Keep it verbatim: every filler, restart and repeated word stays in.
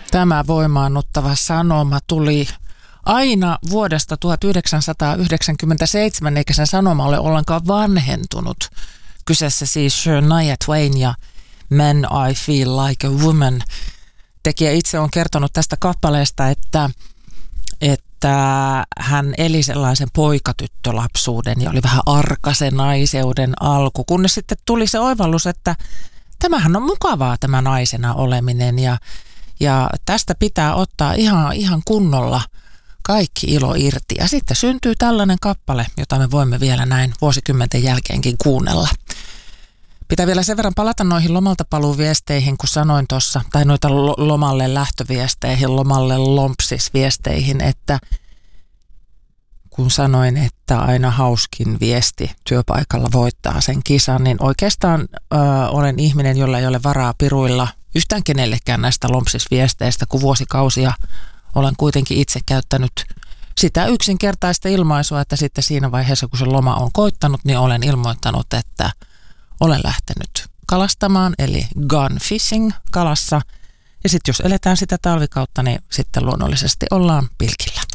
Tämä voimaannuttava sanoma tuli aina vuodesta tuhatyhdeksänsataayhdeksänkymmentäseitsemän, eikä sen sanoma ole ollenkaan vanhentunut. Kyseessä siis Shania Twain ja Man I Feel Like a Woman. Tekijä itse on kertonut tästä kappaleesta, että, että hän eli sellaisen poikatyttölapsuuden ja oli vähän arkaisen naiseuden alku, kunnes sitten tuli se oivallus, että tämähän on mukavaa tämä naisena oleminen ja, ja tästä pitää ottaa ihan, ihan kunnolla kaikki ilo irti. Ja sitten syntyy tällainen kappale, jota me voimme vielä näin vuosikymmenten jälkeenkin kuunnella. Pitää vielä sen verran palata noihin lomalta paluuviesteihin, kun sanoin tuossa, tai noita lomalle lähtöviesteihin, lomalle lompsisviesteihin, että kun sanoin, että aina hauskin viesti työpaikalla voittaa sen kisan, niin oikeastaan ö, olen ihminen, jolla ei ole varaa piruilla yhtään kenellekään näistä lompsisviesteistä, kun vuosikausia olen kuitenkin itse käyttänyt sitä yksinkertaista ilmaisua, että sitten siinä vaiheessa, kun se loma on koittanut, niin olen ilmoittanut, että olen lähtenyt kalastamaan, eli gone fishing kalassa. Ja sitten jos eletään sitä talvikautta, niin sitten luonnollisesti ollaan pilkillä.